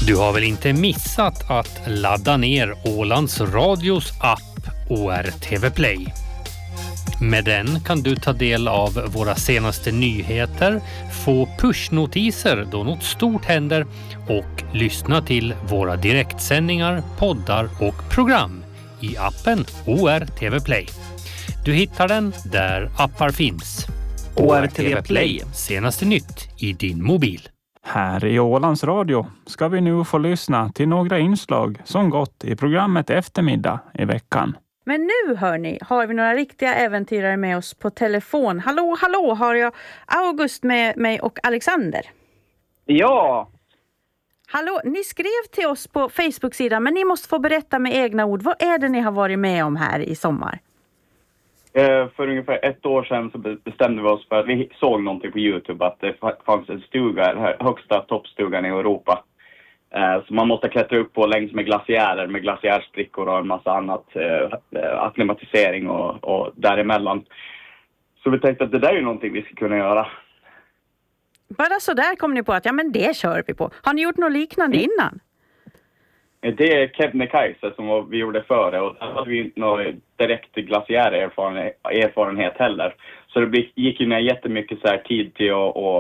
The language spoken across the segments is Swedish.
Du har väl inte missat att ladda ner Ålands Radios app ORTV Play. Med den kan du ta del av våra senaste nyheter, få pushnotiser då något stort händer och lyssna till våra direktsändningar, poddar och program i appen ORTV Play. Du hittar den där appar finns. ORTV Play. Senaste nytt i din mobil. Här i Ålands Radio ska vi nu få lyssna till några inslag som gått i programmet Eftermiddag i veckan. Men nu hörni, har vi några riktiga äventyrare med oss på telefon. Hallå, har jag August med mig och Alexander? Ja! Hallå, ni skrev till oss på Facebook-sidan, men ni måste få berätta med egna ord. Vad är det ni har varit med om här i sommar? För ungefär 1 år sedan så bestämde vi oss för att vi såg någonting på YouTube att det fanns en stuga, högsta toppstugan i Europa. Så man måste klättra upp på längs med glaciärer, med glaciärsprickor och en massa annat, akklimatisering och däremellan. Så vi tänkte att det där är ju någonting vi ska kunna göra. Bara så där kom ni på att ja men det kör vi på. Har ni gjort något liknande innan? Det är Kebnekaise som vi gjorde före och där hade vi inte någon direkt glaciärerfarenhet heller. Så det gick ju ner jättemycket så här tid till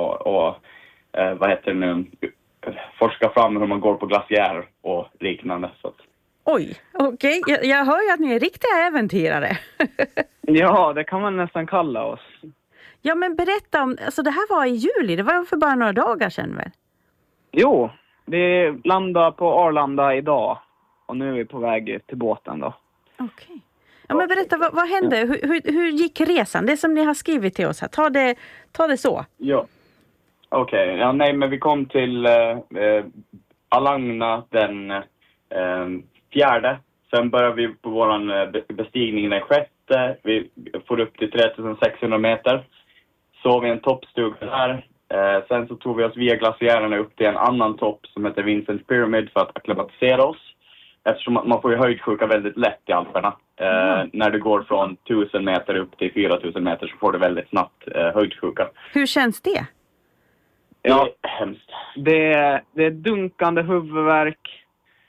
forska fram hur man går på glaciär och liknande. Så. Oj, okej. Jag hör ju att ni är riktiga äventyrare. Ja, det kan man nästan kalla oss. Ja, men berätta om, alltså det här var i juli, det var för bara några dagar sedan väl? Jo, vi landade på Arlanda idag och nu är vi på väg till båten då. Okej. Ja, men berätta, vad hände? Hur gick resan? Det som ni har skrivit till oss här, ta det så. Ja, okej. Ja, nej, men vi kom till Alagna den 4. Sen började vi på våran bestigning den 6. Vi får upp till 3600 meter. Så vi en toppstuga där. Sen så tog vi oss via glaciärerna upp till en annan topp som heter Vincent Pyramid för att akklimatisera oss. Eftersom man får ju höjdsjuka väldigt lätt i Alperna. När du går från 1000 meter upp till 4000 meter så får du väldigt snabbt höjdsjuka. Hur känns det? Ja, hemskt. Det är dunkande huvudvärk.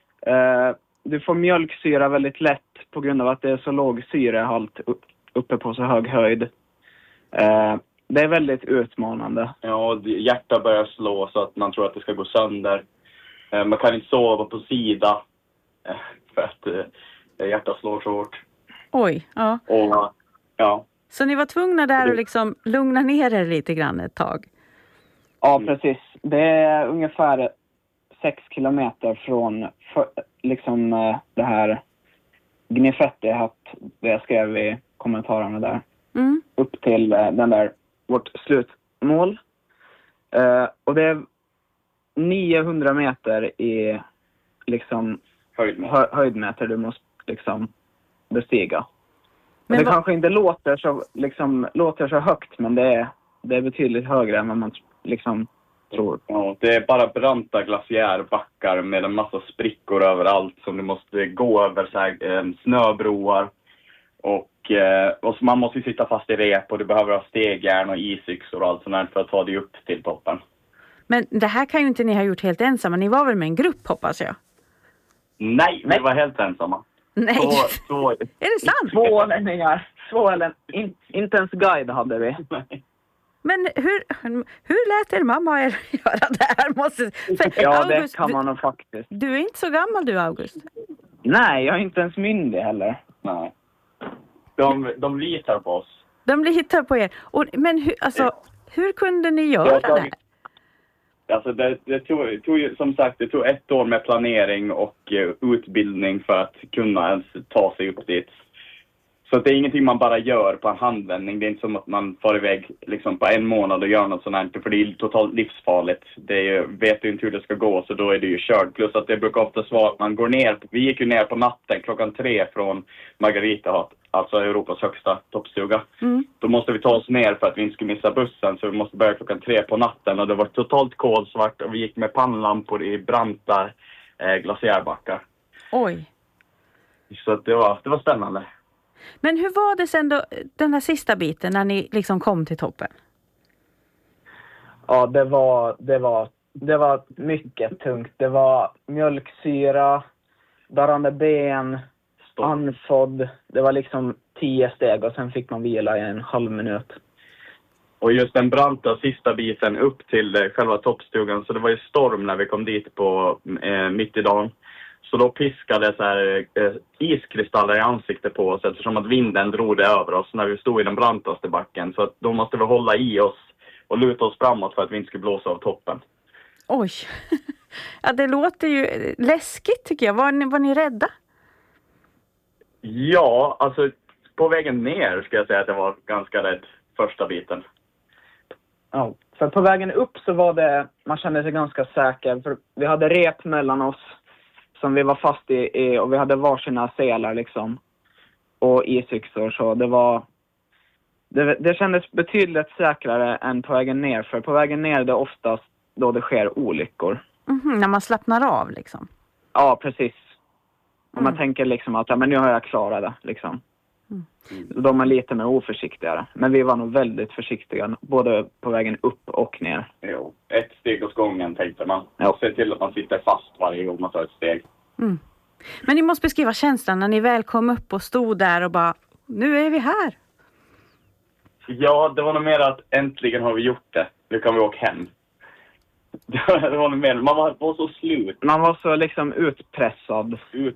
Du får mjölksyra väldigt lätt på grund av att det är så låg syrehalt uppe på så hög höjd. Det är väldigt utmanande. Ja, hjärtat börjar slå så att man tror att det ska gå sönder. Man kan inte sova på sida för att hjärtat slår så hårt. Oj, ja. Och, ja. Så ni var tvungna där att liksom lugna ner er lite grann ett tag? Ja, precis. Det är ungefär 6 kilometer från liksom det här Gnifetti-hatt det jag skrev i kommentarerna där. Mm. Upp till den där, vårt slutmål. Och det är 900 meter i liksom höjdmeter du måste liksom bestiga. Men det kanske inte låter så högt, men det är betydligt högre än vad man liksom tror. Ja, det är bara branta glaciärbackar med en massa sprickor överallt som du måste gå över så här, snöbroar. Och så man måste sitta fast i rep och du behöver ha stegjärn och isyxor och allt sånt där för att ta dig upp till toppen. Men det här kan ju inte ni ha gjort helt ensamma. Ni var väl med en grupp, hoppas jag? Nej, vi var helt ensamma. Nej, så, är det sant? 2 ålänningar. Inte ens guide hade vi. Men hur lät er mamma er göra det här? Ja, August, det kan man nog faktiskt. Du är inte så gammal du, August. Nej, jag är inte ens myndig heller. Nej. De litar på oss. De litar på er. Men hur kunde ni göra det här? Alltså det tog som sagt, det tog 1 år med planering och utbildning för att kunna ens ta sig upp dit. Så det är ingenting man bara gör på en handvändning. Det är inte som att man får iväg liksom på 1 månad och gör något sånt här. För det är totalt livsfarligt. Vet du inte hur det ska gå så då är det ju kört. Plus att det brukar ofta vara att man går ner. Vi gick ju ner på natten 3:00 från Margaritahatt. Alltså Europas högsta toppstuga. Mm. Då måste vi ta oss ner för att vi inte skulle missa bussen. Så vi måste börja 3:00 på natten. Och det var totalt kolsvart. Och vi gick med pannlampor i branta glaciärbackar. Oj. Så det var spännande. Men hur var det sen då, den här sista biten när ni liksom kom till toppen? Ja, det var det var mycket tungt. Det var mjölksyra, darrande ben, andfådd. Det var liksom 10 steg och sen fick man vila i en halv minut. Och just den branta sista biten upp till själva toppstugan, så det var ju storm när vi kom dit på mitt i dagen. Så då piskade så här iskristaller i ansiktet på oss eftersom att vinden drog det över oss när vi stod i den brantaste backen. Så att då måste vi hålla i oss och luta oss framåt för att vi inte skulle blåsa av toppen. Oj, ja, det låter ju läskigt tycker jag. Var ni rädda? Ja, alltså på vägen ner ska jag säga att jag var ganska rädd första biten. Ja, för på vägen upp så var det, man kände sig ganska säker. För vi hade rep mellan oss som vi var fast i och vi hade varsina selar liksom. Och isyxor, så det kändes betydligt säkrare än på vägen ner. För på vägen ner är det oftast då det sker olyckor. När man slappnar av liksom. Ja, precis. Och man tänker liksom att men nu har jag klarat det liksom. De är lite mer oförsiktigare. Men vi var nog väldigt försiktiga både på vägen upp och ner. Jo, ett steg åt gången tänkte man. Ja. Se till att man sitter fast varje gång man tar ett steg. Men ni måste beskriva känslan när ni väl kom upp och stod där och bara, nu är vi här. Ja, det var nog mer att äntligen har vi gjort det. Nu kan vi åka hem. Det var nog mer, man var så slut. Man var så liksom utpressad.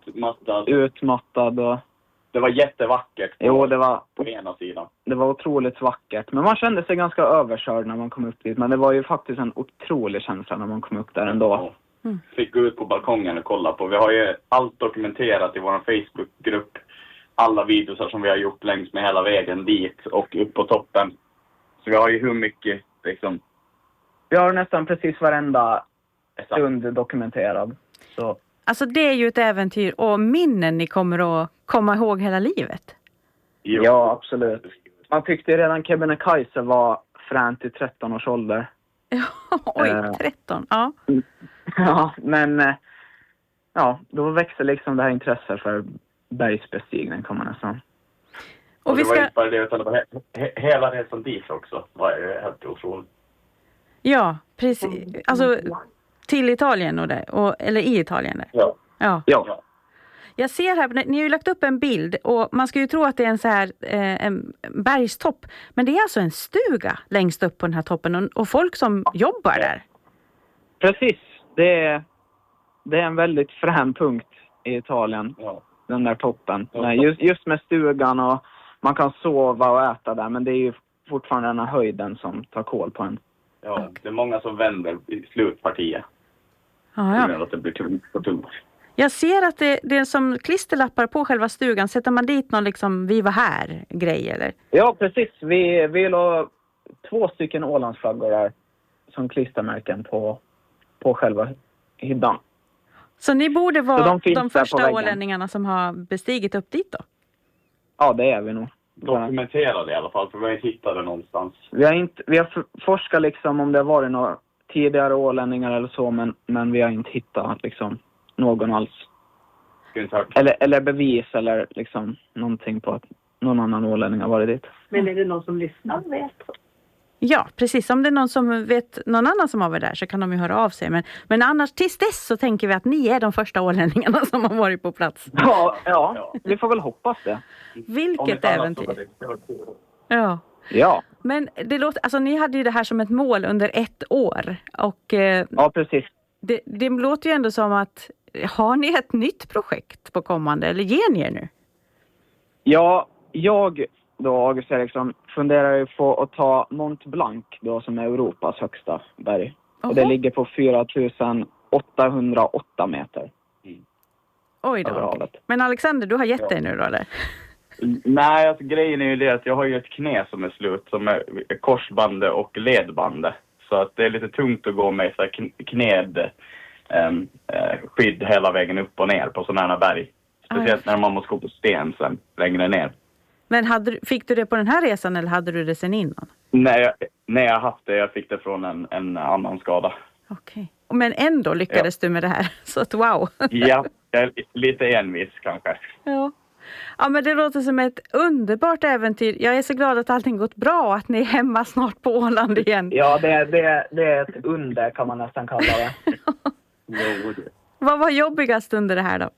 Utmattad och... Det var jättevackert på på ena sidan. Det var otroligt vackert. Men man kände sig ganska överkörd när man kom upp dit. Men det var ju faktiskt en otrolig känsla när man kom upp där ändå. Fick gå ut på balkongen och kolla på. Vi har ju allt dokumenterat i vår Facebookgrupp. Alla videos som vi har gjort längs med hela vägen dit och upp på toppen. Så vi har ju hur mycket liksom... Vi har nästan precis varenda stund dokumenterad. Så. Alltså det är ju ett äventyr och minnen ni kommer att komma ihåg hela livet. Ja, absolut. Man tyckte redan Kebnekaise var fränt i 13 års ålder. Oj, 13, ja. Ja, men då växer liksom det här intresset för bergsbestigning kan man nästan. Och det var inte bara det utan det var hela resan dit också var ju helt otroligt. Ja, precis. Alltså till Italien eller i Italien. Ja. Jag ser här, ni har ju lagt upp en bild och man ska ju tro att det är en så här en bergstopp. Men det är alltså en stuga längst upp på den här toppen och folk som jobbar där. Precis, det är en väldigt frän punkt i Italien, den där toppen. Just med stugan och man kan sova och äta där, men det är ju fortfarande den här höjden som tar kål på en. Ja, det är många som vänder i slutpartiet. Ja. Att det blir tungt. Jag ser att det är som klisterlappar på själva stugan. Sätter man dit någon liksom vi var här grej eller? Ja, precis. Vi la 2 stycken Ålandsflaggor där som klistermärken på själva hyddan. Så ni borde vara de första på ålänningarna som har bestigit upp dit då? Ja, det är vi nog. Dokumenterade i alla fall, för vi har inte hittat det någonstans. Vi har forskat liksom om det har varit några tidigare ålänningar eller så, men vi har inte hittat liksom någon alls. Eller bevis eller liksom någonting på att någon annan ålänning har varit dit. Men är det någon som lyssnar vet? Ja, precis. Om det är någon som vet någon annan som har varit där så kan de ju höra av sig. Men annars tills dess så tänker vi att ni är de första ålänningarna som har varit på plats. Ja, vi får väl hoppas det. Vilket äventyr. Ja. Men det låter, alltså ni hade ju det här som ett mål under 1 år. Och ja, precis. Det låter ju ändå som att, har ni ett nytt projekt på kommande eller ger ni er nu? Ja, jag då, August Eriksson, funderar ju på att ta Mont Blanc då, som är Europas högsta berg. Och det ligger på 4808 meter. Oj då. Men Alexander, du har gett dig nu då eller? Nej, alltså, grejen är ju det att jag har ju ett knä som är slut, som är korsbande och ledbande. Så att det är lite tungt att gå med så här skydd hela vägen upp och ner på sådana här berg. Speciellt när man måste gå på sten sen längre ner. Men fick du det på den här resan eller hade du det sen innan? Nej, jag har haft det. Jag fick det från en annan skada. Okej. Men ändå lyckades du med det här. Så att wow. Ja, jag är lite envis kanske. Ja. Ja, men det låter som ett underbart äventyr. Jag är så glad att allting gått bra och att ni är hemma snart på Åland igen. Ja, det är ett under kan man nästan kalla det. Vad var jobbigast under det här då?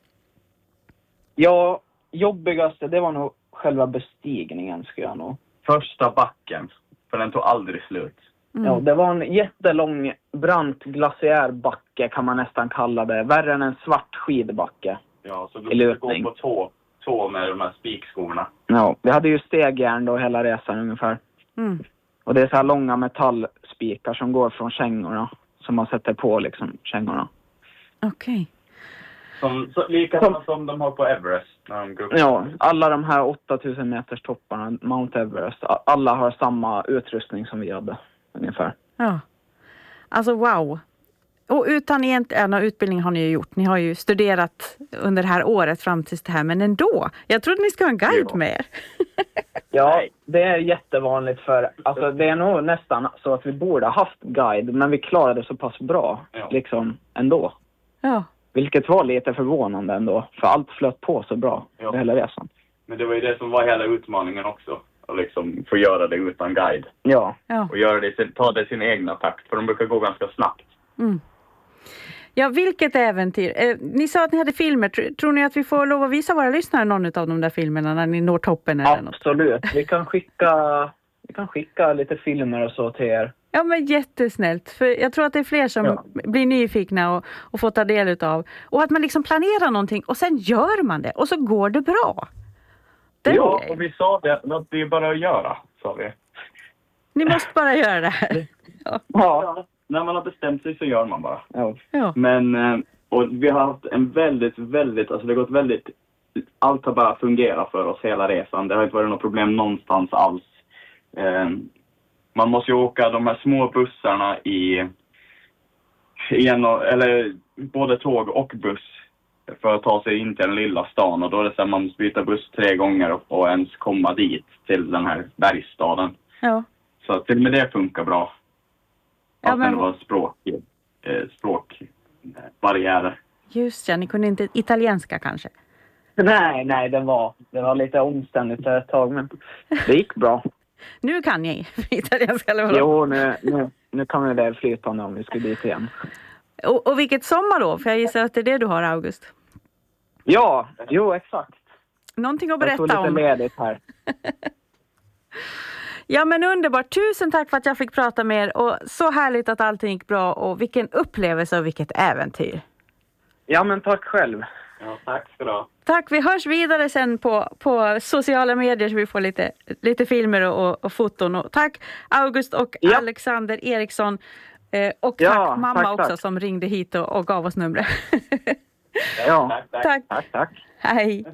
Ja, jobbigaste det var nog själva bestigningen skulle jag nog. Första backen, för den tog aldrig slut. Ja, det var en jättelång brant glaciärbacke kan man nästan kalla det. Värre än en svart skidbacke. Ja, så du måste gå på tå med de här spikskorna. Ja, vi hade ju stegjärn då hela resan ungefär. Mm. Och det är så här långa metallspikar som går från kängorna. Som man sätter på liksom kängorna. Okej. Likadant som de har på Everest. När de går upp. Ja, alla de här 8000 meters topparna, Mount Everest. Alla har samma utrustning som vi hade ungefär. Ja. Alltså wow. Och utan egentligen utbildning har ni ju gjort. Ni har ju studerat under det här året fram tills det här. Men ändå, jag trodde ni skulle ha en guide med er. Ja, det är jättevanligt för, alltså det är nog nästan så att vi borde ha haft guide. Men vi klarade så pass bra, liksom ändå. Ja. Vilket var lite förvånande ändå. För allt flöt på så bra på hela resan. Men det var ju det som var hela utmaningen också. Att liksom få göra det utan guide. Ja. Och göra det, ta det i sin egna takt. För de brukar gå ganska snabbt. Mm. Ja, vilket äventyr. Ni sa att ni hade filmer. Tror ni att vi får lov att visa våra lyssnare någon av de där filmerna när ni når toppen eller något? Absolut. Vi kan skicka lite filmer och så till er. Ja, men jättesnällt. För jag tror att det är fler som blir nyfikna och får ta del utav. Och att man liksom planerar någonting och sen gör man det. Och så går det bra. Ja, och vi sa det. Att det är bara att göra, sa vi. Ni måste bara göra det här. Ja. När man har bestämt sig så gör man bara. Ja. Men, och vi har haft en väldigt, alltså det har gått väldigt, allt har bara fungerat för oss hela resan. Det har inte varit något problem någonstans alls. Man måste ju åka de här små bussarna eller både tåg och buss för att ta sig in till den lilla stan. Och då är det så att man måste byta buss 3 gånger och ens komma dit till den här bergsstaden. Ja. Så till med det funkar bra. Ja, men... det var språkbarriärer. Just ja, ni kunde inte italienska kanske? Nej, det var lite omständigt ett tag, men det gick bra. Nu kan ni italienska eller vad? Jo, nu kan vi det flytande om vi ska dit igen. Och vilket sommar för jag gissar att det är det du har, August. Ja, jo exakt. Någonting att berätta om. Jag tog lite ledigt här. Ja, men underbart. Tusen tack för att jag fick prata med er. Och så härligt att allting gick bra. Och vilken upplevelse och vilket äventyr. Ja, men tack själv. Ja, tack ska du ha. Tack, vi hörs vidare sen på sociala medier så vi får lite filmer och foton. Och tack August och Alexander Eriksson. Och tack mamma också som ringde hit och gav oss numret. Ja, tack. Hej.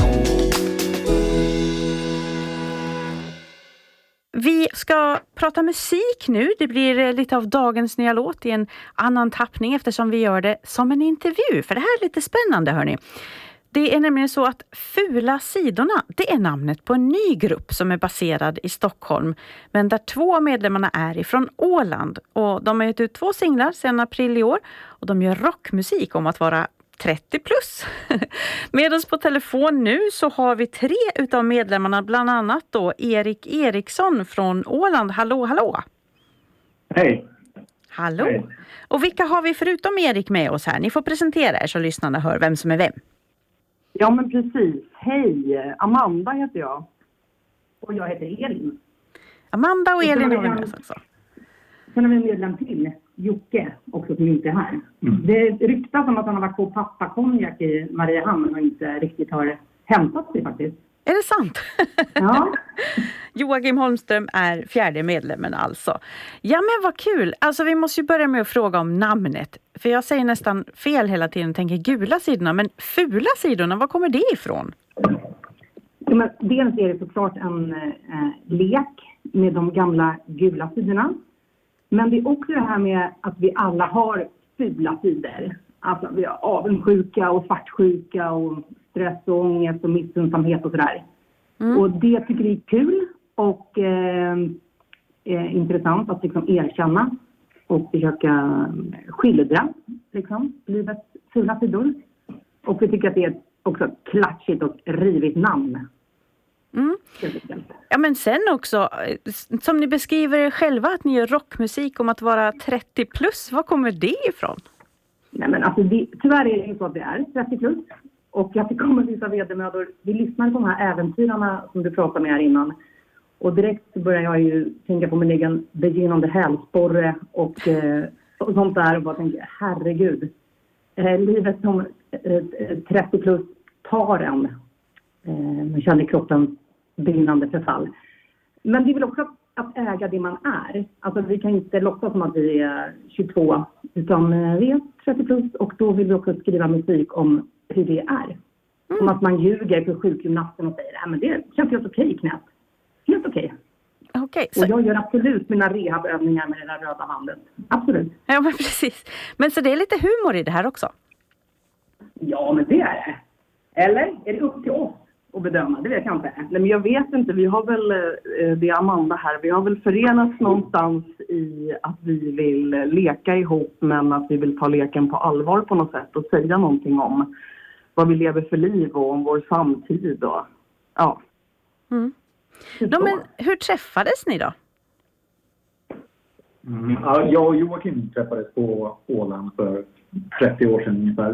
Vi ska prata musik nu. Det blir lite av dagens nya låt i en annan tappning eftersom vi gör det som en intervju. För det här är lite spännande, hörni. Det är nämligen så att Fula sidorna, det är namnet på en ny grupp som är baserad i Stockholm. Men där 2 av medlemmarna är ifrån Åland. Och de har gett ut 2 singlar sedan april i år. Och de gör rockmusik om att vara 30 plus. Med oss på telefon nu så har vi 3 utav medlemmarna, bland annat då Erik Eriksson från Åland. Hallå. Hej. Hallå. Hej. Och vilka har vi förutom Erik med oss här? Ni får presentera er så lyssnarna hör vem som är vem. Ja, men precis. Hej, Amanda heter jag. Och jag heter Elin. Amanda och Elin har vi med oss också. Sen har vi en medlem till, Jocke, också som inte är här. Mm. Det ryktas om att han har varit på pappakonjak i Mariehamn och inte riktigt har hämtat sig faktiskt. Är det sant? Ja. Joakim Holmström är 4:e medlemmen alltså. Ja, men vad kul. Alltså vi måste ju börja med att fråga om namnet. För jag säger nästan fel hela tiden, tänker gula sidorna. Men Fula sidorna, var kommer det ifrån? Ja, men dels är det såklart en lek med de gamla gula sidorna. Men det är också det här med att vi alla har fula sidor. Alltså vi har avundsjuka och svartsjuka och stress och ångest och missunnsamhet och sådär. Mm. Och det tycker vi är kul och intressant att liksom erkänna och försöka skildra liksom livets fula sidor. Och vi tycker att det är också klatschigt och rivigt namn. Mm. Ja, men sen också, som ni beskriver själva att ni gör rockmusik om att vara 30 plus, var kommer det ifrån? Nej, men alltså tyvärr är det ju så att det är 30 plus. Och att det kommer vissa vedermödor. Vi lyssnar på de här äventyrarna som du pratade med här innan. Och direkt börjar jag ju tänka på min egen begynnande hälsporre och sånt där. Och bara tänker, herregud. Livet som 30 plus tar en. Man känner kroppen begynnande förfall. Men det är väl också att äga det man är. Alltså vi kan inte låtsas som att vi är 22. Utan vi är 30 plus. Och då vill vi också skriva musik om hur det är. Som att man ljuger för sjukgymnasten och säger men det känns helt okej knät. Helt okej. Okay, och jag gör absolut mina rehabövningar med det där röda bandet. Absolut. Ja, men precis. Men så det är lite humor i det här också? Ja, men det är det. Eller är det upp till oss att bedöma? Det vet jag inte. Nej, men jag vet inte. Vi har väl, det är Amanda här, vi har väl förenats någonstans i att vi vill leka ihop, men att vi vill ta leken på allvar på något sätt och säga någonting om vad vi lever för liv och om vår samtid. Och, ja. Mm. Men hur träffades ni då? Jag och Joakim träffades på Åland för 30 år sedan ungefär.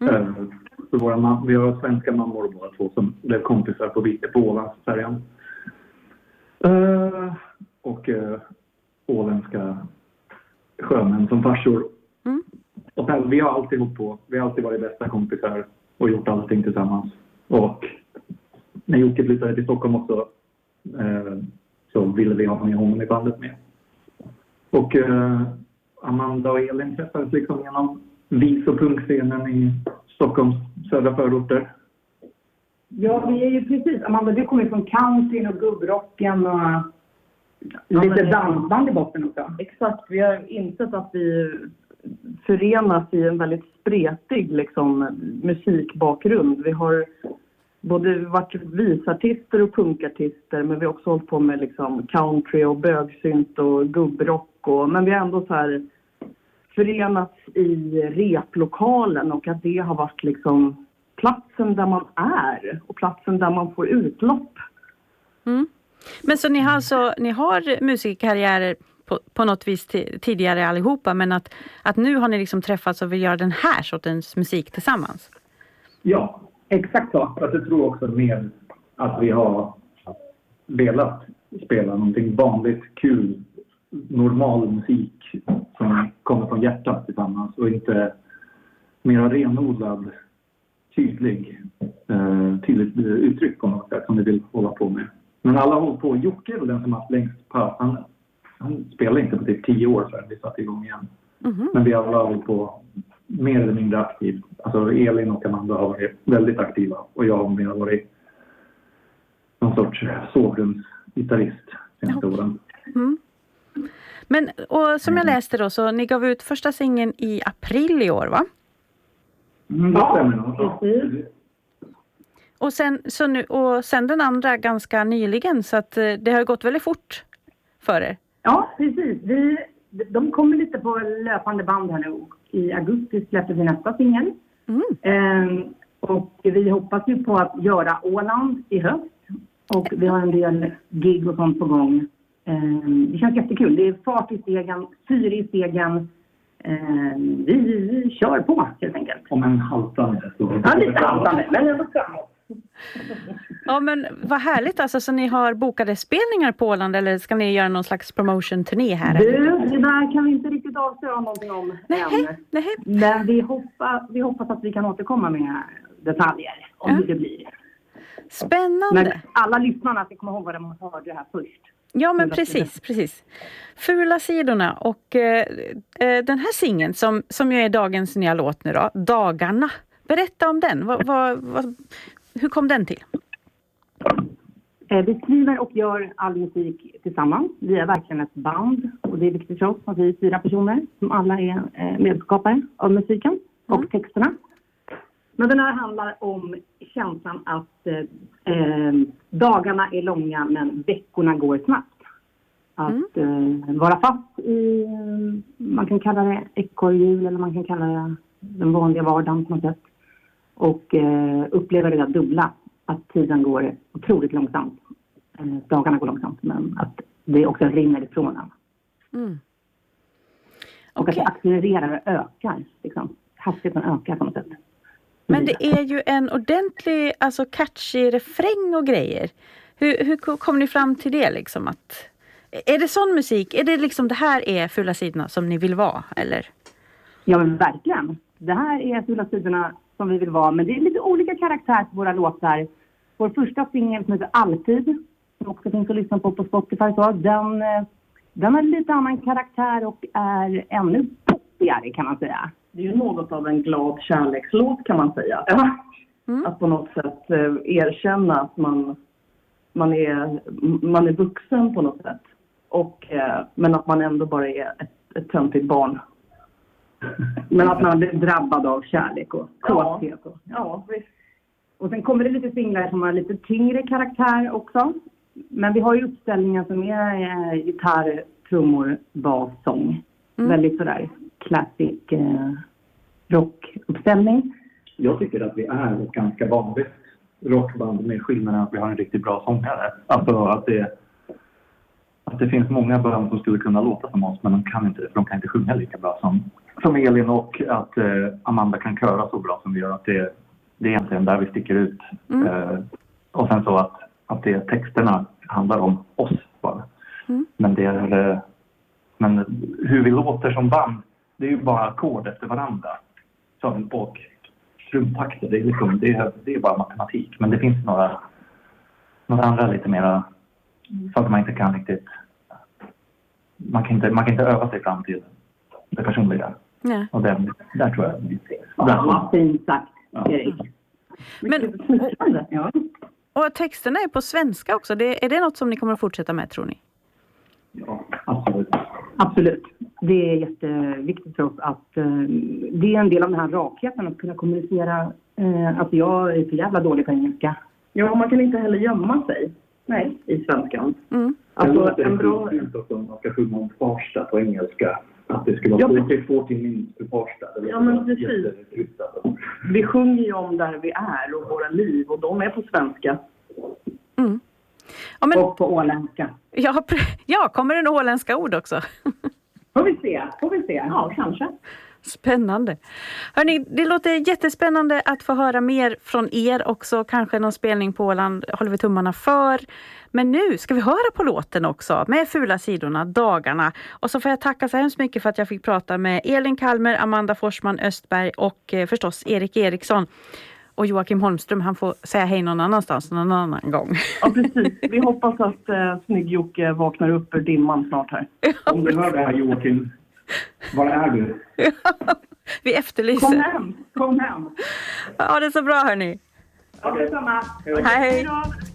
Vi har svenska mammor båda två som blev kompisar på Ålandsfärjan. Och åländska sjömän som farsor. Och vi har alltid hållit på. Vi har alltid varit bästa kompisar och gjort allting tillsammans. Och när Jocke flyttade till Stockholm också så ville vi ha med honom i bandet med. Och Amanda och Elin träffades liksom genom vis- och punkscenen i Stockholms södra förorter. Ja, vi är ju precis. Amanda, du kommer från countryn och gubbrocken och lite dansband i botten också. Exakt, vi har insett att vi förenas i en väldigt spretig liksom, musikbakgrund. Vi har både varit visartister och punkartister, men vi har också hållit på med liksom, country och bögsynt och gubbrock. Men vi har ändå så här förenats i replokalen och att det har varit liksom platsen där man är och platsen där man får utlopp. Mm. Men så ni har musikkarriärer på något vis tidigare allihopa, men att nu har ni liksom träffats och vill göra den här sortens musik tillsammans? Ja, exakt så. Jag tror också med att vi har velat spela någonting vanligt, kul, normal musik som kommer från hjärtat tillsammans och inte mer renodlad, tydligt uttryck på något sätt som vi vill hålla på med. Men alla håller på. Jocke är den som har haft längst paus. Han spelar inte på typ 10 år sedan vi satte igång igen. Men vi har alla hållit på mer eller mindre aktivt. Alltså Elin och Amanda har varit väldigt aktiva och jag har varit någon sorts sovrumsgitarrist senaste åren. Men och som jag läste då, så ni gav ut första singeln i april i år, va? Ja, precis. Och sen den andra ganska nyligen, så att det har gått väldigt fort för er. Ja, precis. De kommer lite på löpande band här nu. I augusti släpper vi nästa singel. Och vi hoppas ju på att göra Åland i höst. Och vi har en del gig och sånt på gång. Det känns jättekul. Det är fart i stegen, syre i stegen. Vi kör på helt enkelt. Om en haltande. Ja, lite haltande, men ändå framåt. Ja, men vad härligt alltså. Så ni har bokade spelningar på Åland, eller ska ni göra någon slags promotion-turné här? Det där kan vi inte riktigt avslöja någonting om än. Nej. Men vi hoppas att vi kan återkomma med detaljer om hur det blir. Spännande. Men alla lyssnarna ska komma ihåg vad de hörde det här först. Ja, men precis. Fula sidorna och den här singeln som ju är dagens nya låt nu då, Dagarna. Berätta om den. Hur kom den till? Vi skriver och gör all musik tillsammans. Vi är verkligen ett band och det är viktigt för oss att vi är 4 personer som alla är medskapare av musiken och texterna. Men den här handlar om känslan att dagarna är långa men veckorna går snabbt. Att vara fast i, man kan kalla det ekorrhjul eller man kan kalla det den vanliga vardagen på något sätt. och uppleva det där dubbla. Att tiden går otroligt långsamt. Dagarna går långsamt, men att det också rinner ifrån en. Mm. Och att det accelererar och ökar. Liksom. Hastigheten ökar på något sätt. Men det är ju en ordentlig, alltså catchy refräng och grejer. Hur kom ni fram till det liksom? Är det sån musik? Är det liksom det här är Fula sidorna som ni vill vara? Eller? Ja, men verkligen. Det här är Fula sidorna som vi vill vara. Men det är lite olika karaktär på våra låtar. Vår första singel som heter Alltid, som också finns att lyssna på Spotify, så, den har lite annan karaktär och är ännu poppigare kan man säga. Det är ju något av en glad kärlekslåt kan man säga. Att på något sätt erkänna att man är vuxen på något sätt. Men att man ändå bara är ett töntigt barn. Men att man blir drabbad av kärlek och kåthet. Ja, visst. Och sen kommer det lite singlar som har lite tyngre karaktär också. Men vi har ju uppställningar som är gitarr, trummor, bas, sång. Väldigt sådär classic rockuppställning. Jag tycker att vi är ett ganska vanligt rockband med skillnaden att vi har en riktigt bra sångare. Alltså att det finns många band som skulle kunna låta som oss, men de kan inte sjunga lika bra som Elin, och att Amanda kan köra så bra som vi gör, att det är egentligen där vi sticker ut. Och sen så att det texterna handlar om oss bara. Men men hur vi låter som band, det är ju bara ackord efter varandra. Och trumtakter, det är bara matematik. Men det finns några andra lite mera saker man inte kan riktigt. Man kan inte öva sig fram till det personliga. Nej. Och där tror jag. Ja, fint sagt, Erik. Och texterna är på svenska också. Är det något som ni kommer att fortsätta med, tror ni? Ja, absolut. Absolut. Det är jätteviktigt för oss att det är en del av den här rakheten att kunna kommunicera. Alltså jag är så jävla dålig på engelska. Ja, man kan inte heller gömma sig. Nej, i svenskan. Alltså en bra ut att man ska sjunga om Farsta på engelska. Att det skulle vara 40 minst för Farsta. Ja, men precis. Vi sjunger ju om där vi är och våra liv, och de är på svenska. Ja, men, och på åländska. Ja, kommer det en åländska ord också? Får vi se. Ja, kanske. Spännande. Hörrni, det låter jättespännande att få höra mer från er också. Kanske någon spelning på Åland håller vi tummarna för. Men nu ska vi höra på låten också med Fula sidorna, Dagarna. Och så får jag tacka så hemskt mycket för att jag fick prata med Elin Kalmer, Amanda Forsman Östberg och förstås Erik Eriksson. Och Joakim Holmström, han får säga hej någon annanstans någon annan gång. Ja, precis. Vi hoppas att Snygg-Jocke vaknar upp ur dimman snart här. Om du hör det här, Joakim, var är du? Vi efterlyser. Kom hem. Ja, det är så bra, hörni. Ja, detsamma. Hej. Hej då.